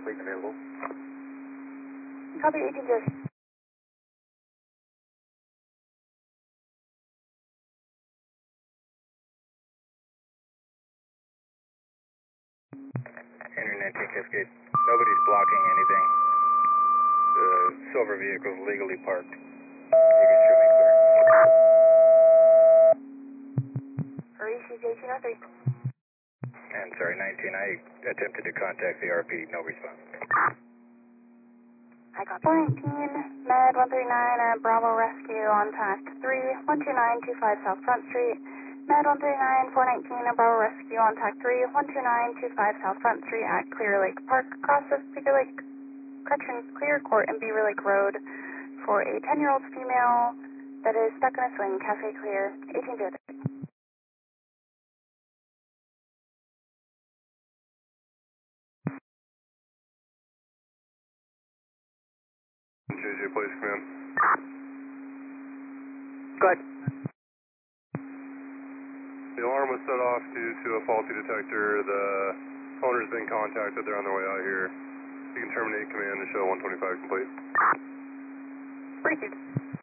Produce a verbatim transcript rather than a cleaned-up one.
complete and available. Copy eighteen zero. Henry nineteen Cascade. Nobody's blocking anything. The silver vehicle is legally parked. You can show me clear. For E C J eighteen oh three. And sorry, nineteen, I attempted to contact the R P, no response. I got four nineteen, Med one three nine at Bravo Rescue on tact three, one two nine two five South Front Street. Med one three nine, four nineteen at Bravo Rescue on tact three, one two nine two five South Front Street at Clear Lake Park, across the Clear Lake, correction, Clear Court and Beaver Lake Road for a ten-year-old female that is stuck in a swing, Cafe Clear, eighteen zero three. J J, place command. Good. The alarm was set off due to a faulty detector. The owner's been contacted. They're on their way out here. You can terminate command and show one twenty-five complete. Breaking.